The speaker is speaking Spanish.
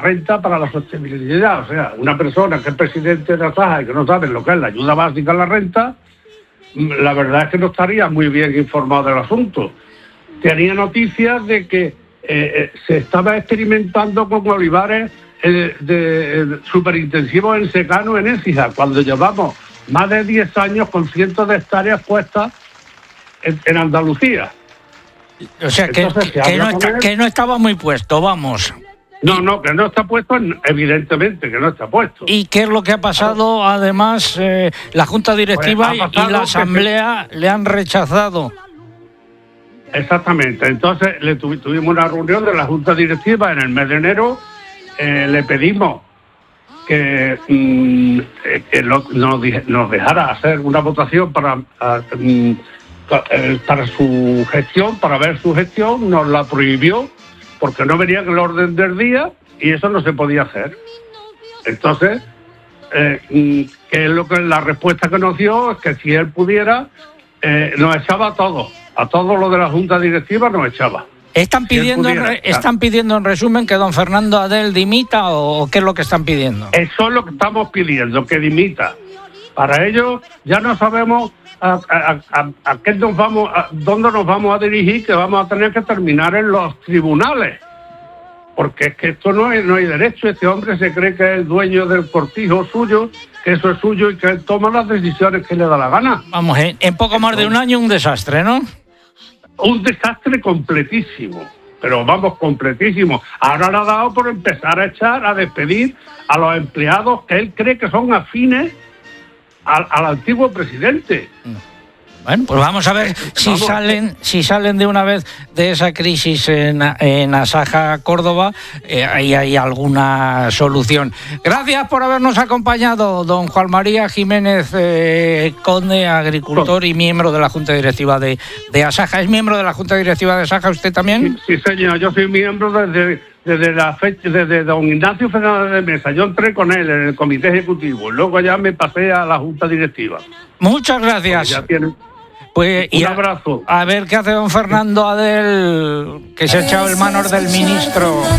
renta para la sostenibilidad. O sea, una persona que es presidente de Asaja y que no sabe lo que es la ayuda básica a la renta, la verdad es que no estaría muy bien informado del asunto. Tenía noticias de que se estaba experimentando con olivares superintensivos en secano en Écija, cuando llevamos más de 10 años con cientos de hectáreas puestas en Andalucía. O sea, entonces, que no estaba muy puesto, vamos. No, que no está puesto, evidentemente que no está puesto. ¿Y qué es lo que ha pasado? Además, la Junta Directiva y la Asamblea le han rechazado. Exactamente. Entonces tuvimos una reunión de la Junta Directiva en el mes de enero. Le pedimos que nos dejara hacer una votación para su gestión, para ver su gestión. Nos la prohibió porque no venía en el orden del día y eso no se podía hacer. Entonces, que es lo que la respuesta que nos dio es que si él pudiera, nos echaba a todos los de la Junta Directiva nos echaba. ¿Están pidiendo en resumen que don Fernando Adel dimita o qué es lo que están pidiendo? Eso es lo que estamos pidiendo, que dimita. Para ello ya no sabemos a qué nos vamos, dónde nos vamos a dirigir, que vamos a tener que terminar en los tribunales. Porque es que esto no hay derecho. Este hombre se cree que es el dueño del cortijo suyo, que eso es suyo y que él toma las decisiones que le da la gana. Vamos, en poco más de un año un desastre, ¿no? Un desastre completísimo, pero vamos, completísimo. Ahora le ha dado por empezar a despedir a los empleados que él cree que son afines al antiguo presidente. Bueno, pues vamos a ver si salen de una vez de esa crisis en Asaja, Córdoba, ahí hay alguna solución. Gracias por habernos acompañado, don Juan María Jiménez Conde, agricultor y miembro de la Junta Directiva de Asaja. ¿Es miembro de la Junta Directiva de Asaja usted también? Sí, señor, yo soy miembro desde don Ignacio Fernández de Mesa. Yo entré con él en el comité ejecutivo, luego ya me pasé a la Junta Directiva. Muchas gracias. Pues, un abrazo. A ver qué hace don Fernando Adel, que se ha echado el manos del ministro.